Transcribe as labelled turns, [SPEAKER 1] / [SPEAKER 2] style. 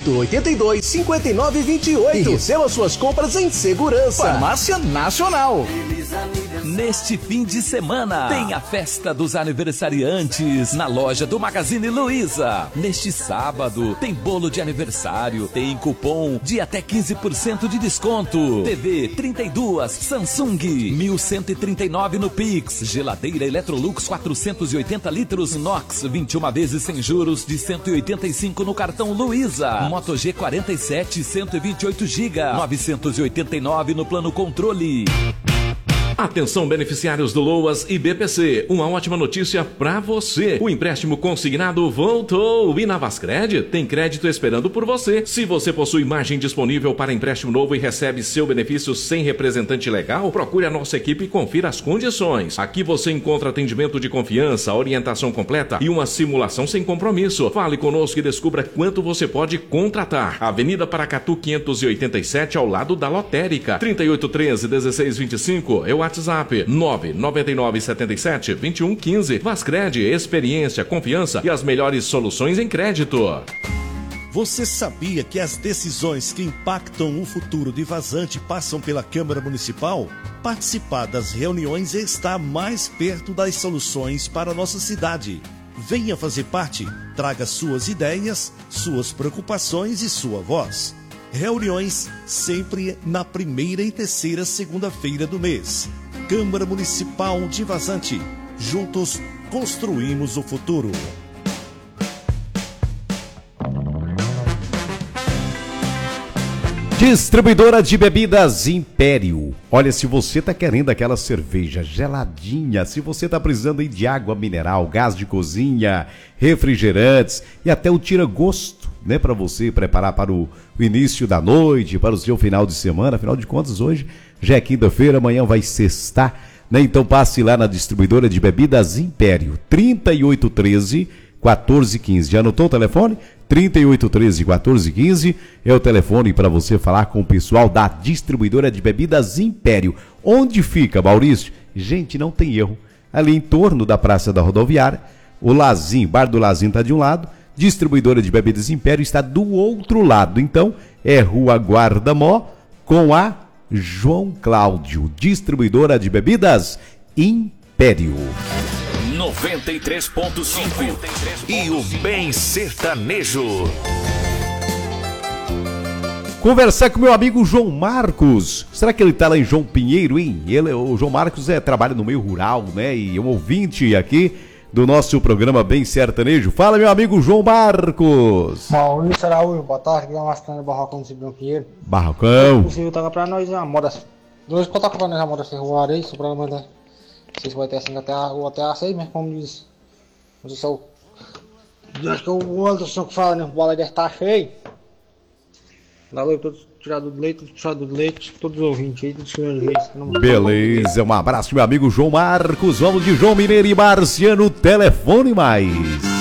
[SPEAKER 1] 988825928 e receba suas compras em segurança.
[SPEAKER 2] Farmácia Nacional.
[SPEAKER 3] Neste fim de semana, tem a festa dos aniversariantes na loja do Magazine Luiza. Neste sábado, tem bolo de aniversário, tem cupom de até 15% de desconto. TV 32 Samsung, 1.139 no Pix. Geladeira Electrolux 480 litros inox, 21 vezes sem juros de 185 no cartão Luiza. Moto G47 128 GB, 989 no plano controle.
[SPEAKER 4] Atenção, beneficiários do Loas e BPC, uma ótima notícia pra você. O empréstimo consignado voltou e na Vascred tem crédito esperando por você. Se você possui margem disponível para empréstimo novo e recebe seu benefício sem representante legal, procure a nossa equipe e confira as condições. Aqui você encontra atendimento de confiança, orientação completa e uma simulação sem compromisso. Fale conosco e descubra quanto você pode contratar. Avenida Paracatu 587, ao lado da Lotérica. 3813-1625 é o WhatsApp 99977-2115. Vascred, experiência, confiança e as melhores soluções em crédito.
[SPEAKER 5] Você sabia que as decisões que impactam o futuro de Vazante passam pela Câmara Municipal? Participar das reuniões está mais perto das soluções para a nossa cidade. Venha fazer parte, traga suas ideias, suas preocupações e sua voz. Reuniões sempre na primeira e terceira segunda-feira do mês. Câmara Municipal de Vazante. Juntos construímos o futuro.
[SPEAKER 6] Distribuidora de bebidas Império. Olha, se você tá querendo aquela cerveja geladinha, se você tá precisando aí de água mineral, gás de cozinha, refrigerantes e até o tira-gosto, né, para você preparar para o início da noite, para o seu final de semana. Afinal de contas, hoje já é quinta-feira, amanhã vai sextar, né? Então passe lá na Distribuidora de Bebidas Império, 3813-1415. Já anotou o telefone? 3813-1415 é o telefone para você falar com o pessoal da Distribuidora de Bebidas Império. Onde fica, Maurício? Gente, não tem erro. Ali em torno da Praça da Rodoviária, o Lazinho, Bar do Lazinho está de um lado, Distribuidora de Bebidas Império está do outro lado. Então, é Rua Guarda-Mó com a João Cláudio. Distribuidora de Bebidas Império.
[SPEAKER 7] 93.5 e o Bem Sertanejo.
[SPEAKER 6] Conversar com meu amigo João Marcos. Será que ele tá lá em João Pinheiro, hein? O João Marcos trabalha no meio rural, né? E é um ouvinte aqui do nosso programa Bem Sertanejo. Fala, meu amigo João Marcos.
[SPEAKER 8] Maurício Araújo, boa tarde. Aqui é uma estranha Barracão de João Pinheiro.
[SPEAKER 6] Barracão.
[SPEAKER 8] Se possível, toca pra nós a moda. Dois contar pra nós a moda ferroada aí, só pra mandar. Não sei se vai ter assim até a 6, mas como diz. Não sei se é o. Acho que é o Anderson que fala, né? O bola deve estar cheio. Dá oi todos tirados do leite, todos os ouvintes aí, todos os ouvintes.
[SPEAKER 6] Beleza, um abraço, meu amigo João Marcos. Vamos de João Mineiro e Marciano, telefone mais.